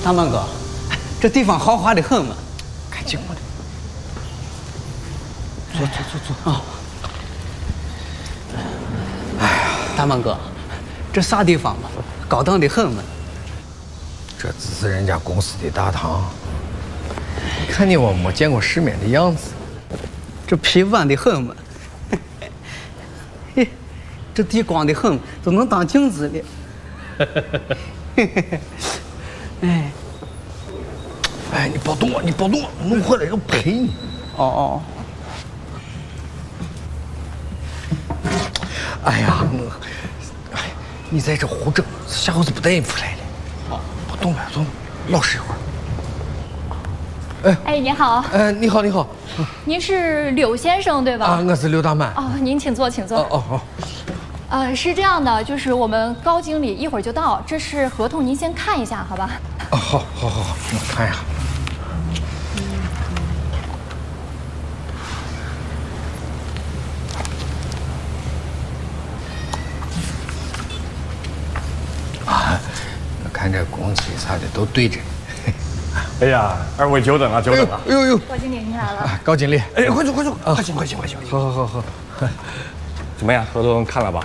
大满哥，这地方豪华的很嘛， 赶紧过来。坐啊！哎呀，大满哥，这啥地方嘛？高档的很嘛。 这只是人家公司的大堂，看你我没见过世面的样子。 这皮弯的很嘛。嘿，这地光的很，都能当镜子了。哎， 哎，你别动我，你别动我，弄坏了要赔你。 哦。 哎呀，你在这胡整，下回子不带你出来的。好，不动了，动，老实一会儿。 哎，您好。 你好，你好。 您是柳先生对吧？ 啊，我是刘大满。 哦，您请坐，请坐。 哦。 是这样的，就是我们高经理一会儿就到，这是合同，您先看一下，好吧？ 哦，好，我看一下。啊，我看这工期啥的都对着。 哎呀，二位久等了，久等了。 哎呦， 高经理您来了。 高经理， 哎，快坐， 快行。好。 怎么样，合同看了吧？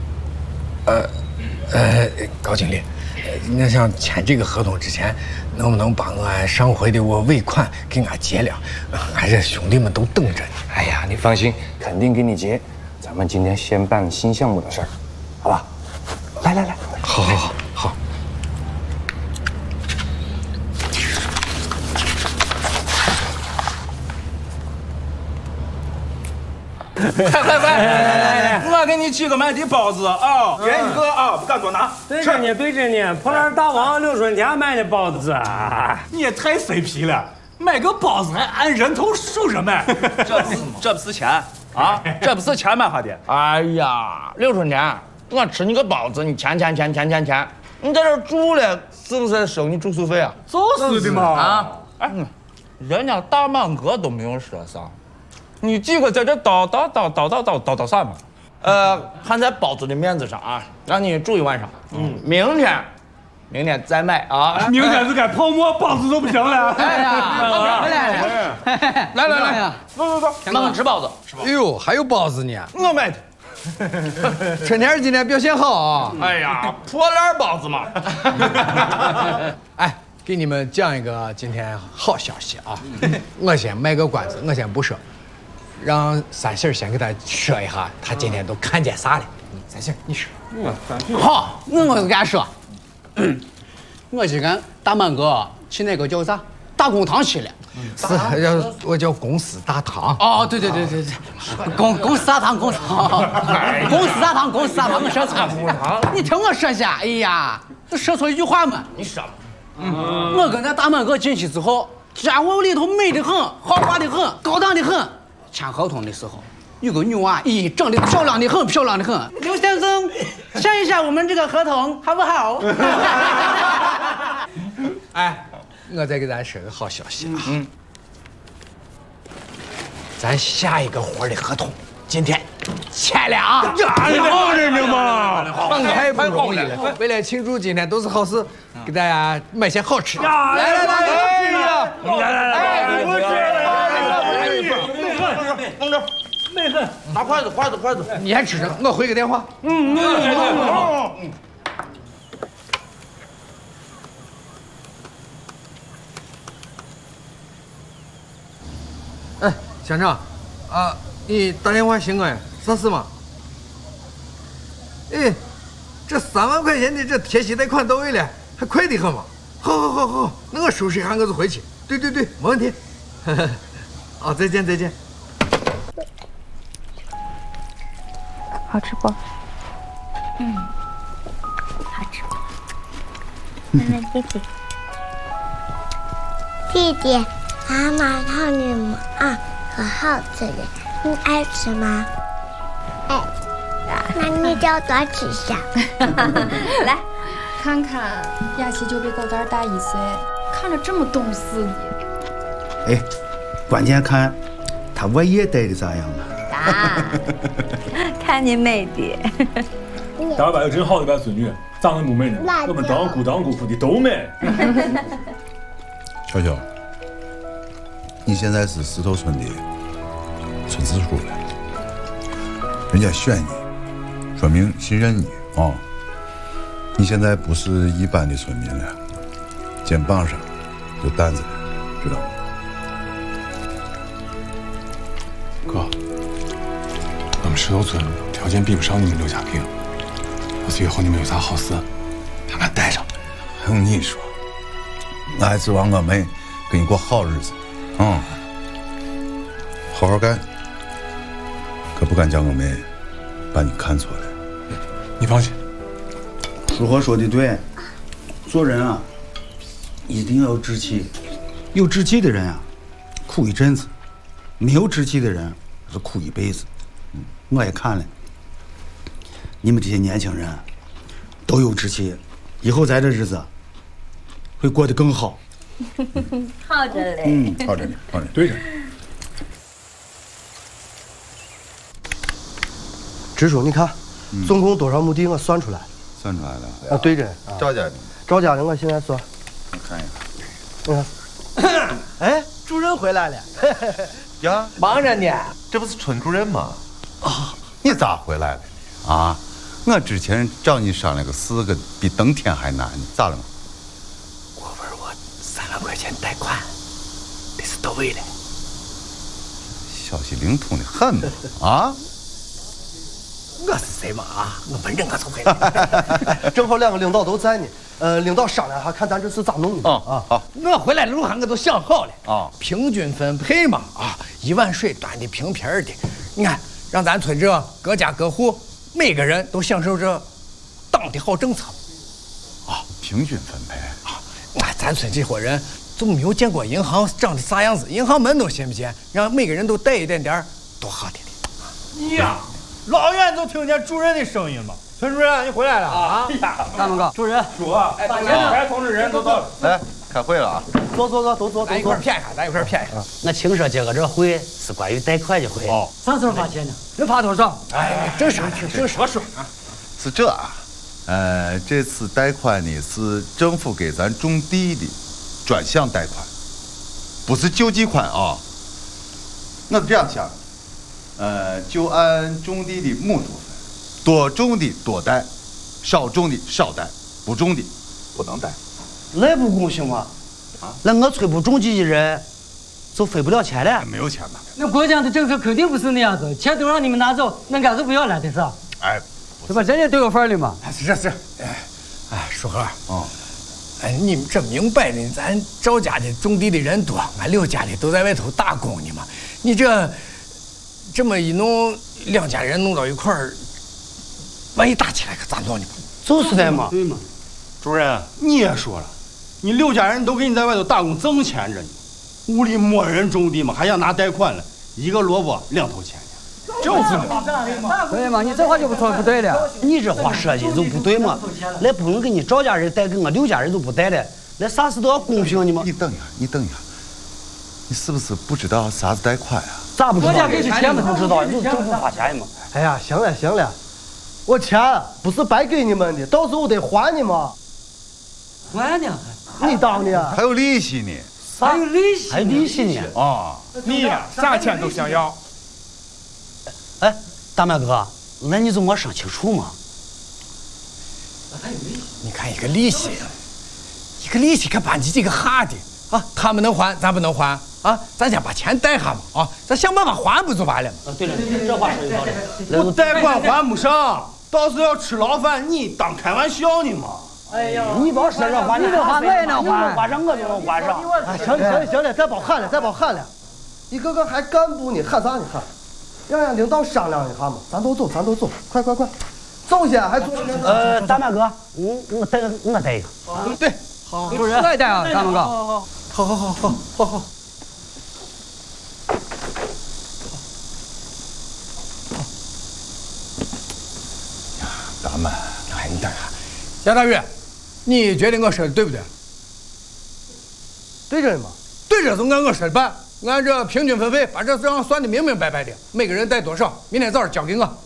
高经理，我想签这个合同之前，能不能把俺上回的我尾款给俺结了？俺这兄弟们都等着呢。 哎呀，你放心，肯定给你结。咱们今天先办新项目的事儿，好吧？来， 好。 快！我给你寄个买的包子啊，原一个啊，不敢多拿。 对着呢，破烂大王刘顺天买的包子。 你也太肥皮了，买个包子还按人头数着买，这不是钱啊？这不是钱买的。 哎呀，刘春天，我吃你个包子，你钱，你在这住了，是不是收你住宿费啊？ 就是的嘛。 啊，人家大满哥都没有说啥。你几个在这叨啥嘛？看在包子的面子上啊，让你住一晚上。明天再买啊。 明天是该泡沫包子都不行了。 哎呀， 来，走，慢慢吃包子。 哎呦，还有包子呢， 我买的。 春天今天表现好啊！ 哎呀，破烂包子嘛。 哎，给你们讲一个今天好消息啊！我先卖个关子，我先不说。让三婶先给他说一下，他今天都看见啥了。三婶，你说。 好，我就给他说。我就跟大满哥去那个叫啥大公堂去了。 是，我叫公司大堂。 哦，对，公司大堂，公司大堂，我说错。你听我说下，哎呀，我说错一句话嘛。 你说吧。 我跟那大满哥进去之后，家务里头美得很，豪华的很，高档的很。签合同的时候，有个女娃，咦，长得漂亮的很。刘先生，签一下我们这个合同好不好？ 哎，我再给咱说个好消息啊！咱下一个活的合同今天签了啊！ 好着呢嘛， 太不容易了。为了庆祝今天都是好事，给大家买些好吃的。来， 内恨，拿筷子。 你先吃着，我回个电话。哎，乡长，啊，你打电话寻我呀？啥事嘛？哎，这3万块钱的这贴息贷款到位了，还快得很嘛？好，那我收拾一下我就回去。对，没问题。好，再见。 好吃不？好吃。妈妈，弟弟，妈妈烫你们啊，可好吃了，你爱吃吗？爱。那你就多吃下。 来，看看雅琪就比狗蛋大1岁，看着这么懂事的。 哎，关键看他我也待的咋样了。 看你美的。 大伯真好的干孙女， 长得不美呢，我们当姑的都美。 小小，你现在是石头村的村支书了，人家选你，说明信任你啊。你现在不是一般的村民了，肩膀上有担子了，知道吗？ 哥，我们石头村条件比不上你们刘家坪，要是以后你们有啥好事，把俺带上。 还用你说？我还指望我妹跟你过好日子，好好干，可不敢叫我妹把你看错了。 你放心。 叔和说的对，做人啊，一定要有志气。有志气的人啊，苦一阵子；没有志气的人是苦一辈子。我也看了，你们这些年轻人都有志气，以后咱这日子会过得更好。 好着嘞。 好着呢，好着呢。 对着。 支书，你看，总共多少亩地？我算出来了。 算出来了啊，对着。 赵家的。 赵家的，我现在算。 我看一下。哎，主任回来了。 呀， 忙着呢。 这不是村主任吗？ 啊，你咋回来了呢？啊，我之前找你商量个事，个比登天还难呢，咋了嘛？ 我问我3万块钱贷款，这是到位了。 消息灵通的很嘛啊！ 我是谁嘛啊？我问人我就会。正好2个领导都在呢，领导商量下看咱这事咋弄的啊？ 好， 我回来的路上我都想好了啊， 平均分配嘛啊，一碗水端的平平的，你看让咱村这各家各户每个人都享受着党的好政策啊，平均分配啊，咱村这伙人就没有见过银行长得啥样子，银行门都见不见，让每个人都带一点点，多好的呀！老远就听见主任的声音了。村主任，你回来了啊！ 大门哥，主任， 哎，大同志人都到了。 来，开会了啊！ 坐，都坐。 咱一块谝一下，咱一块谝一下。 我听说这个会是关于贷款的会。 哦， 啥时候发钱呢？ 能发多少？ 哎，这啥？ 说啊！是这啊，这次贷款呢是政府给咱种地的专项贷款，不是救济款啊。我是这样想。就按种地的亩数分，多种的多贷，少种的少贷，不种的不能贷。 那不公平吗？啊，那我村不种地的人就分不了钱了。 没有钱了。 那国家的政策肯定不是那样子，钱都让你们拿走，那干脆不要了的是吧？ 哎， 这不人家都有份的嘛。 是，叔和，你们这明摆的，咱赵家的种地的人多，俺刘家的都在外头打工呢嘛，你这么一弄，2家人弄到一块儿，万一打起来可咋弄呢？ 就是的嘛。 对嘛。主任，你也说了，你6家人都给你在外头打工挣钱着呢，屋里没人种地嘛，还想拿贷款了，一个萝卜2头钱呢。 就是嘛。对嘛，你这话就不对了。你这话说的就不对嘛，那不能给你赵家人贷，跟我6家人都不贷了，那啥事都要公平的嘛。 你等一下，你是不是不知道啥是贷款啊？ 咋不知道？国家给的钱嘛，都知道，就是政府发钱嘛。 哎呀，行了，我钱不是白给你们的，到时候得还你嘛。 还呢？ 你当的？ 还有利息呢。 还有利息？还利息呢？ 啊， 你呀，啥钱都想要。 哎，大麦哥，那你就没说清楚嘛？ 你看一个利息可把你这个哈的啊，他们能还，咱不能还。啊，咱先把钱贷下嘛，啊，咱想办法还不就完了吗？ 对了，这话说的道理。 我贷款还不上，到时候要吃牢饭，你当开玩笑呢嘛？ 哎呀，你别说这话，你这话我也能还，还上我就能还上。 行了，再别喊了，一个个还干部呢，喊啥呢喊？让人领导商量一下嘛，咱都走，快，走些还做。 大麦哥，我带一个。 对，好，主任， 我带啊，大麦哥。 好。 咱们， 你等下，贾大宇，你觉得我说的对不对？ 对着嘛， 对着就按我说的办，按这平均分配，把这账算的明明白白的，每个人贷多少，明天早上交给我。